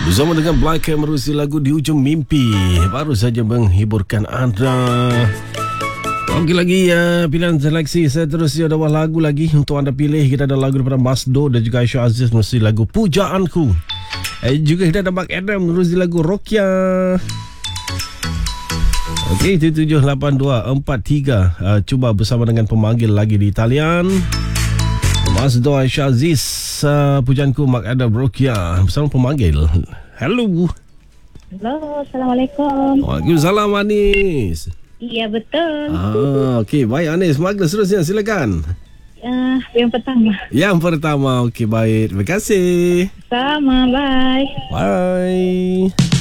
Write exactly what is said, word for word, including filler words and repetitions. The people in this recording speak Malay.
Bersama dengan Black Cam merusi lagu Di Ujung Mimpi, baru saja menghiburkan anda. Okey, lagi uh, pilihan seleksi seterusnya ada lagu lagi untuk anda pilih. Kita ada lagu daripada Masdo dan juga Aisyah Aziz merusi lagu Pujaanku. Eh, juga kita ada Mark Adam merusi lagu Rokia. Okey, tujuh tujuh lapan dua empat tiga. Uh, cuba bersama dengan pemanggil lagi di talian. Masdo, Aisyah Aziz, uh, Pujaanku, Mark Adam, Rokia bersama pemanggil. Hello. Hello, Assalamualaikum. Waalaikumsalam, Anis. Iya, betul. Ah, okey, baik Anis. Makna seterusnya, silakan. Uh, yang pertama. Yang pertama, okey, baik. Terima kasih. Sama, bye. Bye.